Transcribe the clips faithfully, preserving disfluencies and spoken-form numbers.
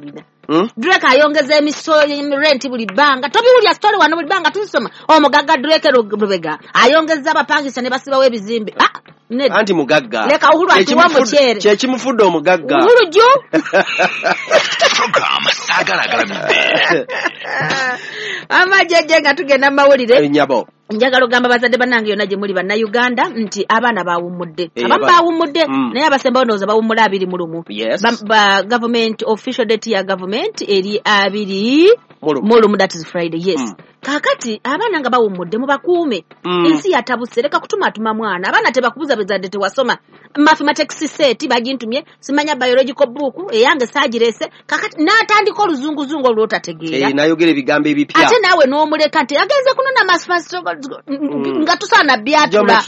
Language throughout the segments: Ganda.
tubulina hmm? Drake ayongeza emiso rent buli banga tobi buli story wano buli banga tusoma omugagga Drake Rubega ayongeza abapangisa ne basiba webizimbe ah Ned. Anti mugagga. Leka uhuru atuwa mchere. Che chimufuddo mugagga. Uhuru jo. Program sagala galamide. Ama jeje nga tugenda mawulire. Nyabo. Njagalo gamba bazadde banange yona je muri bana Uganda nti abana bawumudde. Abamu bawumudde naye abasemba onoza bawumula abiri mulumu. Yes. Ba, ba government official date ya government eri abiri mulumu that is Friday. Yes. Mm. Kakati abana nga bawumudde mu bakuume mm. Ensi yatabuse leka kutuma atuma mwana abana tebakubuza bezadde tewasoma mathematics set bagintumye simanya biological book eyange sagirese kakati natandika oluzungu zungu olwotategeera eh nayogera ebigambo ebipya ate nawe n'omuleka nti agenze kunona mathematics mm. nga tusana byatula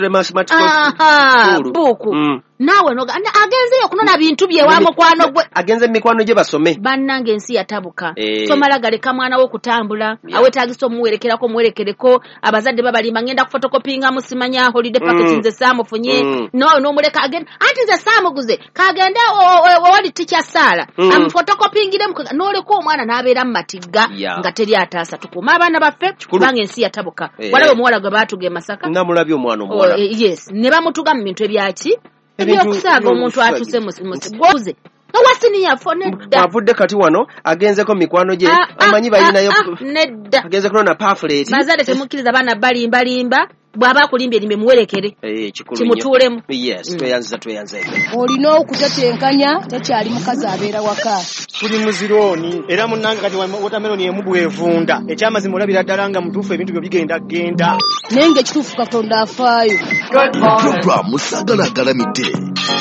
book mm. nawe no agenze yokunona bintu bye wamo kwano gwe agenze mikwano gye basome bannange ensi yatabuka eh. Somala galeka mwana wo kutambula yeah. Awetagiso muwerekerako muwerekereko abazadde babalimba ngenda kufotokopinga musimanya holiday package mm. Nze samufunye mm. no no muleka agenda anti nze samuguze kagenda wali teacher sala mm. Am photocopingire no leko omwana nabeera matiga yeah. Nga teri atasa tukuma abana baffe bange ensi yatabuka eh. Walawe muwala gwe batuge Masaka namulabye omwana omwala oh, eh, yes ne bamutuga mu bintu ebyaki ebyokusaaga omuntu atuse musigoze Owasini ya fone avudde kati wano agenzeko mikwano gye amanyi bayinayo nedda agenze kunona pamphlet bazade temukiriza bana bali mbalimba bwaba kulimbye limbe muwerekere eh kikulu kimutulemu yes tweyanza tweyanza olino okutetenkanya takyali mukazi abeera waka kuli muzironi era munanga kati watermelon emubwevunda ekyamazima olabira ddala nga mutuufu ebintu byo bigenda genda nenge kituufu Katonda afaayo program musagala galamidde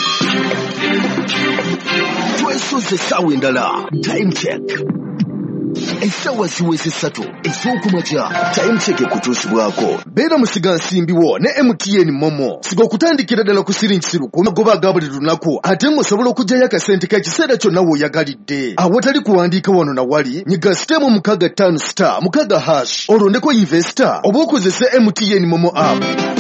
twesoze sawa endala time check esawa ziweze satu ez'okumakya time check kutuusibwako beera musiga nsimbiwo ne M T N Momo siga okutandikira ddala ku siringi ku magoba aga buli lunaku ate musobola okugyayo akasente k'ekiseera kyonna w'oyagalidde awatali kuwandiika wano na wali nyiga sitemu mukaga ttaano star mukaga hash olondeko investor oba okozesa M T N Momo app